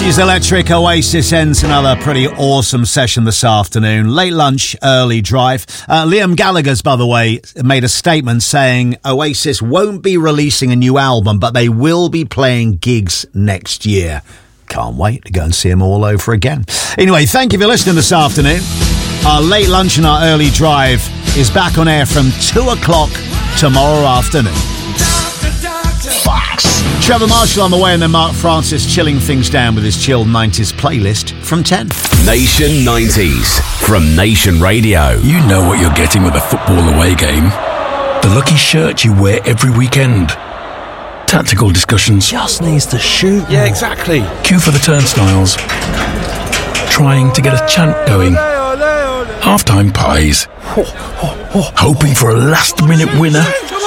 Fuse Electric Oasis ends another pretty awesome session this afternoon. Late lunch, early drive. Liam Gallagher's, by the way, made a statement saying Oasis won't be releasing a new album, but they will be playing gigs next year. Can't wait to go and see them all over again. Anyway, thank you for listening this afternoon. Our late lunch and our early drive is back on air from 2 o'clock tomorrow afternoon. Fox. Trevor Marshall on the way, and then Mark Francis chilling things down with his chilled 90s playlist from 10. Nation 90s from Nation Radio. You know what you're getting with a football away game. The lucky shirt you wear every weekend. Tactical discussions. Just needs to shoot. Yeah, exactly. Queue for the turnstiles. Trying to get a chant going. Half-time pies. Hoping for a last-minute winner.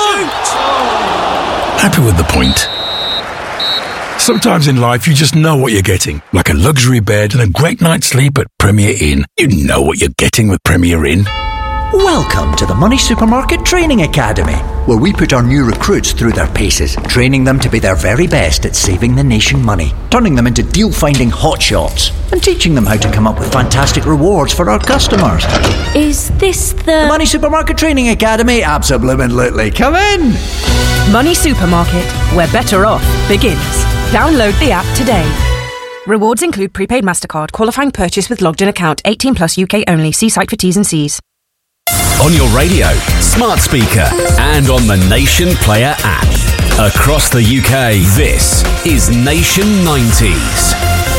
Happy with the point. Sometimes in life you just know what you're getting. Like a luxury bed and a great night's sleep at Premier Inn. You know what you're getting with Premier Inn. Welcome to the Money Supermarket Training Academy, where we put our new recruits through their paces, training them to be their very best at saving the nation money, turning them into deal-finding hotshots, and teaching them how to come up with fantastic rewards for our customers. Is this the Money Supermarket Training Academy? Absolutely. Come in! Money Supermarket, where better off begins. Download the app today. Rewards include prepaid MasterCard, qualifying purchase with logged-in account, 18 plus UK only. See site for T's and C's. On your radio, smart speaker, and on the Nation Player app. Across the UK, this is Nation 90s.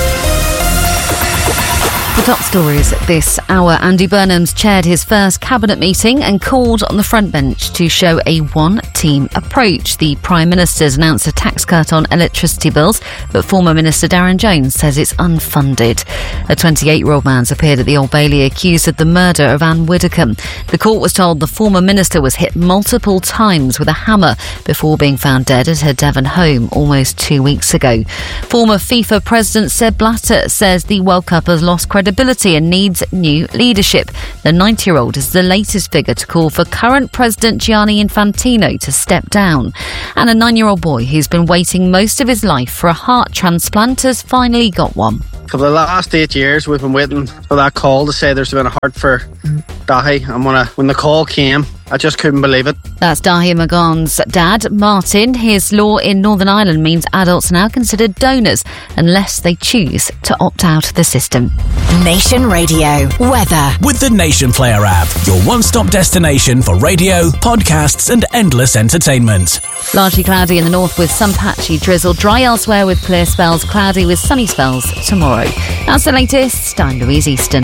The top stories this hour. Andy Burnham's chaired his first cabinet meeting and called on the front bench to show a one-team approach. The Prime Minister's announced a tax cut on electricity bills, but former Minister Darren Jones says it's unfunded. A 28-year-old man's appeared at the Old Bailey accused of the murder of Anne Widdecombe. The court was told the former minister was hit multiple times with a hammer before being found dead at her Devon home almost 2 weeks ago. Former FIFA President Sepp Blatter says the World Cup has lost credibility and needs new leadership. The 90-year-old is the latest figure to call for current President Gianni Infantino to step down. And a 9-year-old boy who's been waiting most of his life for a heart transplant has finally got one. For the last 8 years, we've been waiting for that call to say there's been a heart for Dahi, and when the call came, I just couldn't believe it. That's Dahi Magan's dad, Martin. His law in Northern Ireland means adults are now considered donors unless they choose to opt out of the system. Nation Radio weather with the Nation Player app, your one-stop destination for radio, podcasts and endless entertainment. Largely cloudy in the north with some patchy drizzle, dry elsewhere with clear spells, cloudy with sunny spells tomorrow. That's the latest. I'm Louise Easton.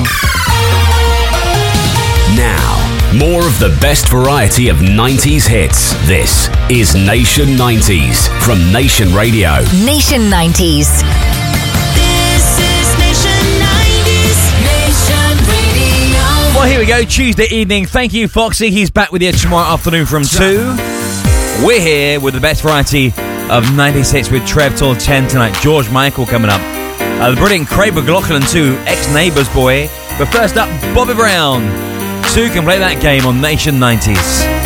Now, more of the best variety of 90s hits. This is Nation 90s from Nation Radio. Nation 90s. This is Nation 90s. Nation Radio. Well, here we go. Tuesday evening. Thank you, Foxy. He's back with you tomorrow afternoon from 2. We're here with the best variety of 90s hits with Trev till 10 tonight. George Michael coming up. The brilliant Craig McLaughlin too, ex-Neighbours boy. But first up, Bobby Brown. 2 can play that game on Nation 90s.